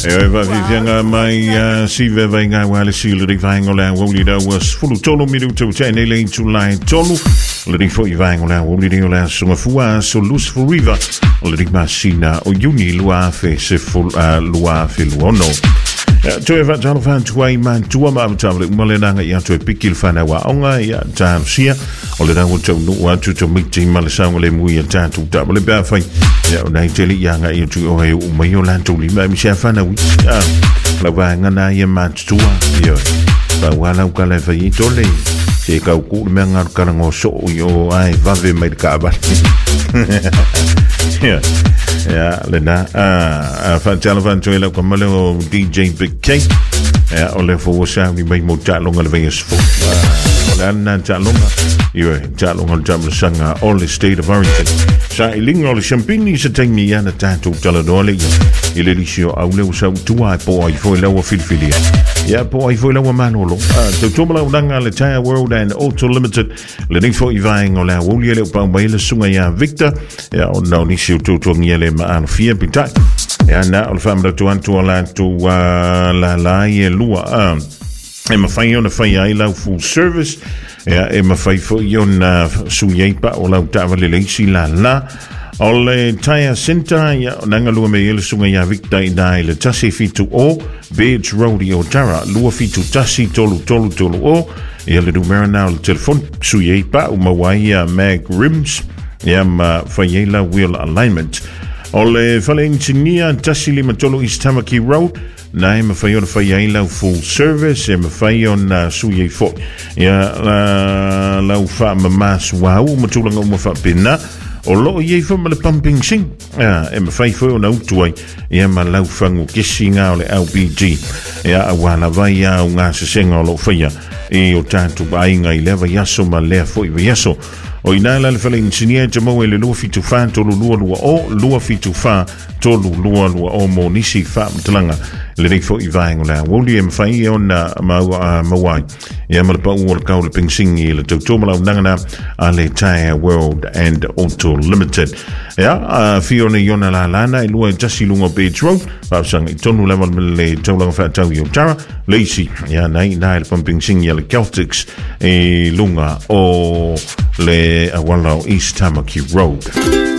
va vivianga mai si venga wale si le rivang ola woli da was fulu tolo minuto tene le July tolo le rifo ivang ola woli de ola so fua so lus for river le rimasina o juni lua fe se ful lua fe luono to eva talo fan tuai man tua ma talo malenanga ya to pikil fana wa onga ya tansia o le dango to no wa to miti malesanga le mu ya tatu double ba fa ya na tele ya nga ya tu o he o mai o lan to li ma mi se fana wi la va ngana ya ma tua yo ba wala ka le fa yi to le se ka ku me ngar ka ngo so yo ai va ve mai ka ba ja lena van telefoon toe la kom le DJ Big K ja ole fo sa mi mai mo ta longa le venges fo na ta longa yo ta longa jam sanga all the state of Oregon sa iling all champagne se ting ni ana ta tu tala dole ile lisio au le sa tu ai boy fo le wa filfilia ja boy fo le wa manolo to to la danga le tire world and auto limited le ding fo ivang ola wo le pa mai le sunga ya Victor ja no ni si tu ngele ma an fia pita ja na al fam da tu an tu la tu la ye lua e ma fai ona fai ai la full service ja e ma fai fo yon su ye pa ola ta va le si la ole tire center ya nanga lua me ele sunga ya Victor dai le tasi fitu o Beach Rodeo Tara lua fitu tasi tolu o ele numero na le telefon su ye pa o mawai mag rims ya ma fai la wheel alignment ole fale engineer tasi lima tolu East Tamaki Road na me fai ona fai la full service e me fai ona su ye fo ya la ufa mamas wa u matulanga mo fa pina o lo ye fo le pumping sing e me fai fo na utuai e ma lau fangu kisinga o le LPG ya wana vai ya nga se senga lo fia e o tantu bai nga leva yaso ma le fo i yaso o inala le fale insinia te mo le lua fitu fa to lua o lua fitu fa to lua o mo nisi fa mtlanga le ring fo i vai nga woli em fai ona mawai ya ma pa o ka le pingsing le to mala nanga ale tire world and auto limited ya fiona yona la lana i lua jasi lunga Beach Road pa sang i tonu level le tolanga fa tau yo tara leisi ya nai le pumping sing le Celtics e lunga o le Awalo East Tamaki Road.